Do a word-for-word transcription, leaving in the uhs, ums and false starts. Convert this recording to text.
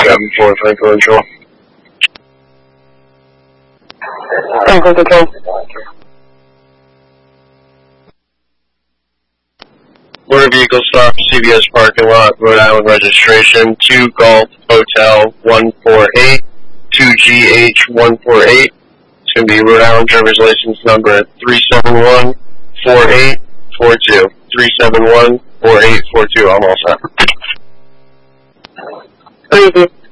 seven four, Franklin Control. Franklin Control. Motor vehicle stop, C V S parking lot, Rhode Island registration, two Golf Hotel one four eight, two G H one four eight. It's going to be Rhode Island driver's license number three seven one four eight four two. three seven one four eight four two, I'm all set. Thank you.